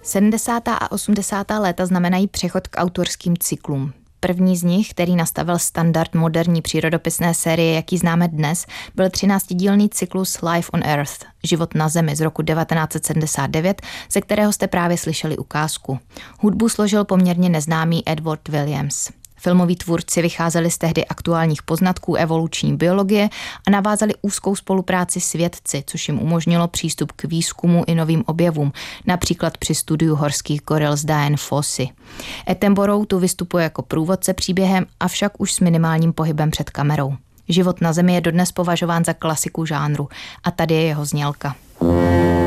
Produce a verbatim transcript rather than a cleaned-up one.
sedmdesátá a osmdesátá léta znamenají přechod k autorským cyklům. První z nich, který nastavil standard moderní přírodopisné série, jaký známe dnes, byl třináctidílný cyklus Life on Earth, Život na Zemi z roku devatenáct set sedmdesát devět, ze kterého jste právě slyšeli ukázku. Hudbu složil poměrně neznámý Edward Williams. Filmoví tvůrci vycházeli z tehdy aktuálních poznatků evoluční biologie a navázali úzkou spolupráci s vědci, což jim umožnilo přístup k výzkumu i novým objevům, například při studiu horských goril z Dian Fossey. Attenborough tu vystupuje jako průvodce příběhem, avšak už s minimálním pohybem před kamerou. Život na Zemi je dodnes považován za klasiku žánru a tady je jeho znělka.